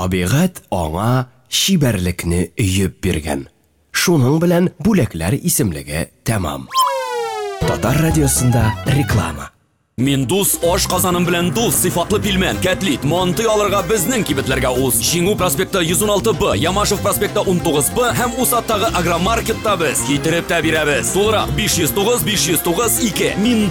Табигать аңа шибәрлекне өйеп биргән. Шуның белән бүләкләр исемлеге тәмам. Татар радиосында реклама. Мин дус аш казаным белән дус сыйфатлы пилмән, кәтлит, монты алырга безнең кибетләргә уз. Җиңү проспекты 116Б, Ямашев проспекты 19Б һәм Усаттагы агромаркетта без китереп тә бирәбез. Тулырак 509 509 2. Мин